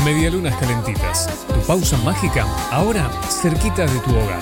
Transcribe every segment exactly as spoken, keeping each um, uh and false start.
Medialunas calentitas. Tu pausa mágica, ahora cerquita de tu hogar.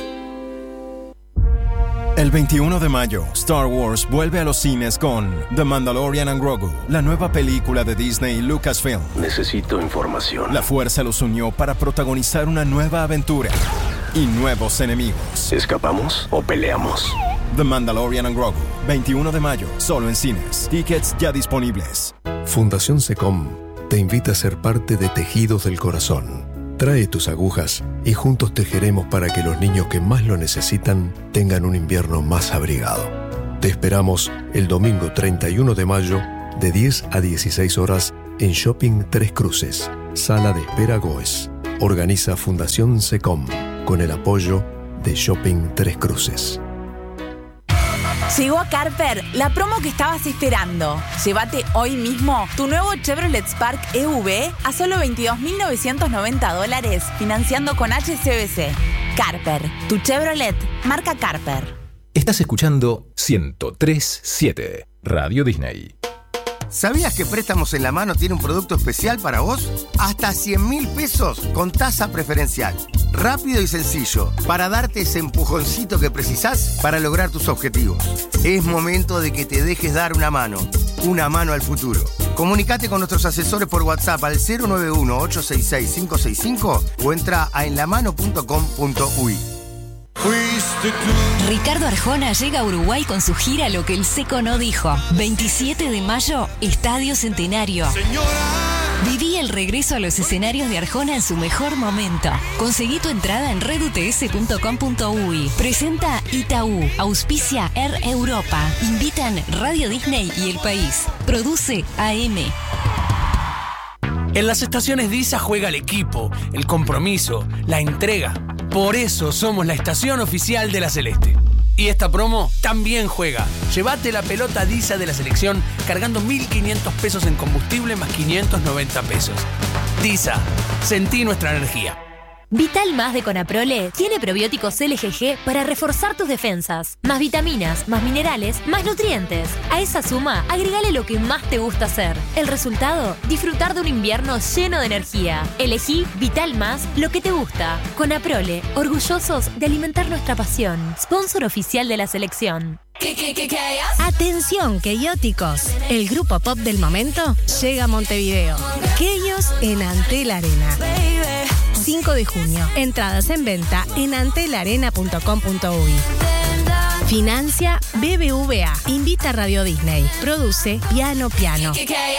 El veintiuno de mayo, Star Wars vuelve a los cines con The Mandalorian and Grogu, la nueva película de Disney y Lucasfilm. Necesito información. La fuerza los unió para protagonizar una nueva aventura y nuevos enemigos. ¿Escapamos o peleamos? The Mandalorian and Grogu, veintiuno de mayo, solo en cines. Tickets ya disponibles. Fundación SECOM te invita a ser parte de Tejidos del Corazón. Trae tus agujas y juntos tejeremos para que los niños que más lo necesitan tengan un invierno más abrigado. Te esperamos el domingo treinta y uno de mayo de diez a dieciséis horas en Shopping Tres Cruces, Sala de Espera Goes. Organiza Fundación SECOM con el apoyo de Shopping Tres Cruces. Llegó a Carper la promo que estabas esperando. Llévate hoy mismo tu nuevo Chevrolet Spark E V a solo veintidós mil novecientos noventa dólares financiando con H S B C. Carper, tu Chevrolet, marca Carper. Estás escuchando ciento tres punto siete Radio Disney. ¿Sabías que Préstamos en la Mano tiene un producto especial para vos? Hasta cien mil pesos con tasa preferencial. Rápido y sencillo, para darte ese empujoncito que precisás para lograr tus objetivos. Es momento de que te dejes dar una mano. Una mano al futuro. Comunicate con nuestros asesores por WhatsApp al cero nueve uno, ocho seis seis, cinco seis cinco o entra a enlamano punto com punto uy. Ricardo Arjona llega a Uruguay con su gira Lo que el Seco no dijo. veintisiete de mayo, Estadio Centenario. Viví el regreso a los escenarios de Arjona en su mejor momento. Conseguí tu entrada en red u t s punto com punto uy. Presenta Itaú. Auspicia Air Europa. Invitan Radio Disney y El País. Produce A M. En las estaciones DISA juega el equipo, el compromiso, la entrega. Por eso somos la estación oficial de la Celeste. Y esta promo también juega. Llévate la pelota DISA de la selección cargando mil quinientos pesos en combustible más quinientos noventa pesos. DISA, sentí nuestra energía. Vital Más de Conaprole tiene probióticos L G G para reforzar tus defensas. Más vitaminas, más minerales, más nutrientes. A esa suma, agregale lo que más te gusta hacer. El resultado, disfrutar de un invierno lleno de energía. Elegí Vital Más, lo que te gusta. Conaprole, orgullosos de alimentar nuestra pasión. Sponsor oficial de la selección. ¿Qué, qué, qué, qué? Atención, queyóticos. El grupo pop del momento llega a Montevideo. Queyos en Antel Arena. cinco de junio. Entradas en venta en antel arena punto com punto uy. Financia B B V A. Invita a Radio Disney. Produce Piano Piano.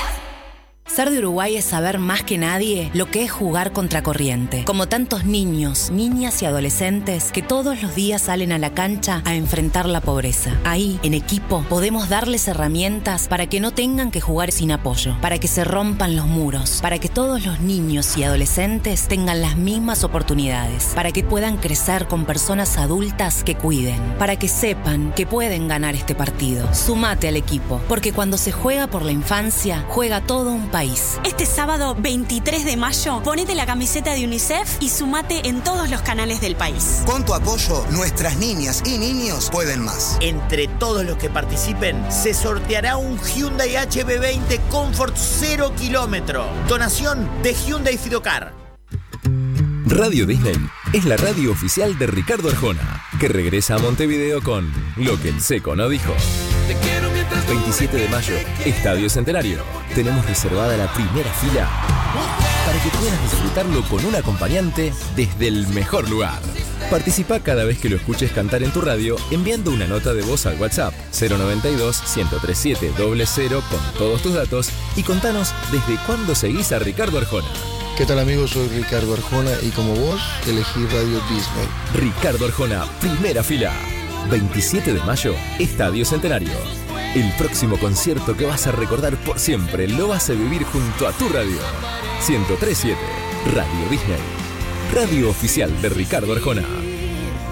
Ser de Uruguay es saber más que nadie lo que es jugar contracorriente. Como tantos niños, niñas y adolescentes que todos los días salen a la cancha a enfrentar la pobreza. Ahí, en equipo, podemos darles herramientas para que no tengan que jugar sin apoyo, para que se rompan los muros, para que todos los niños y adolescentes tengan las mismas oportunidades, para que puedan crecer con personas adultas que cuiden, para que sepan que pueden ganar este partido. Sumate al equipo, porque cuando se juega por la infancia, juega todo un país. Este sábado veintitrés de mayo, ponete la camiseta de UNICEF y sumate en todos los canales del país. Con tu apoyo, nuestras niñas y niños pueden más. Entre todos los que participen, se sorteará un Hyundai H B veinte Comfort cero kilómetro. Donación de Hyundai Fidocar. Radio Disney es la radio oficial de Ricardo Arjona, que regresa a Montevideo con Lo que el Seco no dijo. veintisiete de mayo, Estadio Centenario. Tenemos reservada la primera fila para que puedas disfrutarlo con un acompañante desde el mejor lugar. Participa cada vez que lo escuches cantar en tu radio enviando una nota de voz al WhatsApp cero noventa y dos, ciento treinta y siete, cero cero con todos tus datos y contanos desde cuándo seguís a Ricardo Arjona. ¿Qué tal, amigos? Soy Ricardo Arjona y como vos elegí Radio Disney. Ricardo Arjona, primera fila. veintisiete de mayo, Estadio Centenario. El próximo concierto que vas a recordar por siempre lo vas a vivir junto a tu radio. ciento tres punto siete Radio Disney. Radio oficial de Ricardo Arjona.